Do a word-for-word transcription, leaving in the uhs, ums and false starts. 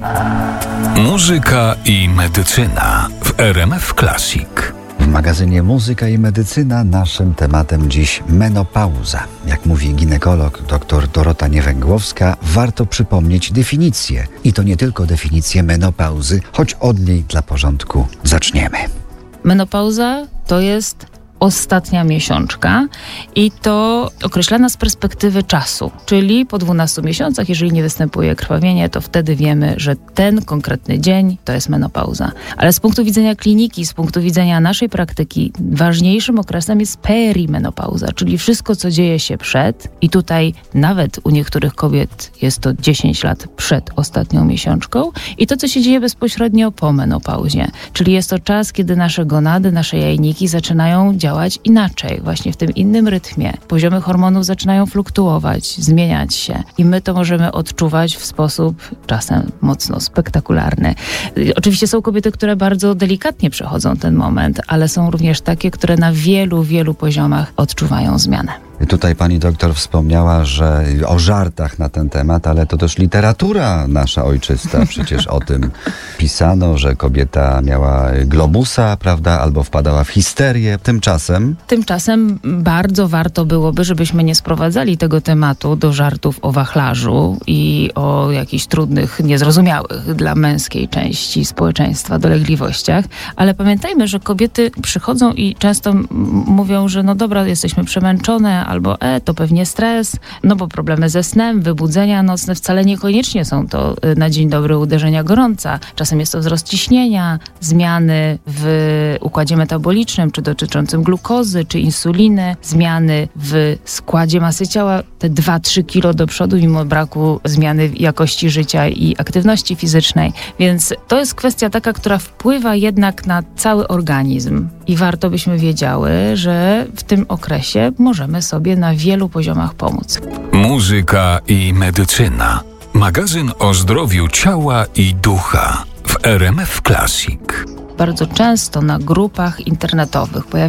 Muzyka i medycyna w R M F Classic. W magazynie Muzyka i Medycyna naszym tematem dziś menopauza. Jak mówi ginekolog dr Dorota Niewęgłowska, warto przypomnieć definicję. I to nie tylko definicję menopauzy, choć od niej dla porządku zaczniemy. Menopauza to jest ostatnia miesiączka i to określana z perspektywy czasu, czyli po dwunastu miesiącach, jeżeli nie występuje krwawienie, to wtedy wiemy, że ten konkretny dzień to jest menopauza. Ale z punktu widzenia kliniki, z punktu widzenia naszej praktyki, ważniejszym okresem jest perimenopauza, czyli wszystko, co dzieje się przed, i tutaj nawet u niektórych kobiet jest to dziesięć lat przed ostatnią miesiączką, i to, co się dzieje bezpośrednio po menopauzie, czyli jest to czas, kiedy nasze gonady, nasze jajniki zaczynają działać inaczej, właśnie w tym innym rytmie. Poziomy hormonów zaczynają fluktuować, zmieniać się i my to możemy odczuwać w sposób czasem mocno spektakularny. Oczywiście są kobiety, które bardzo delikatnie przechodzą ten moment, ale są również takie, które na wielu, wielu poziomach odczuwają zmianę. Tutaj pani doktor wspomniała, że o żartach na ten temat, ale to też literatura nasza ojczysta. Przecież o tym pisano, że kobieta miała globusa, prawda, albo wpadała w histerię. Tymczasem... Tymczasem bardzo warto byłoby, żebyśmy nie sprowadzali tego tematu do żartów o wachlarzu i o jakichś trudnych, niezrozumiałych dla męskiej części społeczeństwa dolegliwościach, ale pamiętajmy, że kobiety przychodzą i często m- mówią, że no dobra, jesteśmy przemęczone, albo e, to pewnie stres, no bo problemy ze snem, wybudzenia nocne, wcale niekoniecznie są to na dzień dobry uderzenia gorąca. Czasem jest to wzrost ciśnienia, zmiany w układzie metabolicznym, czy dotyczącym glukozy, czy insuliny, zmiany w składzie masy ciała, te dwa trzy kilo do przodu mimo braku zmiany jakości życia i aktywności fizycznej. Więc to jest kwestia taka, która wpływa jednak na cały organizm i warto byśmy wiedziały, że w tym okresie możemy sobie na wielu poziomach pomóc. Muzyka i medycyna. Magazyn o zdrowiu ciała i ducha w R M F Classic. Bardzo często na grupach internetowych pojawia